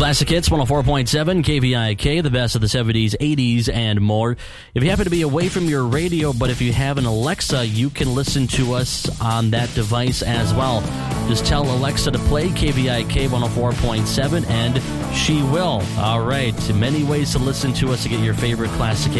Classic Hits 104.7 KVIK, the best of the 70s, 80s, and more. If you happen to be away from your radio, but if you have an Alexa, you can listen to us on that device as well. Just tell Alexa to play KVIK 104.7, and she will. All right, many ways to listen to us to get your favorite classic hits.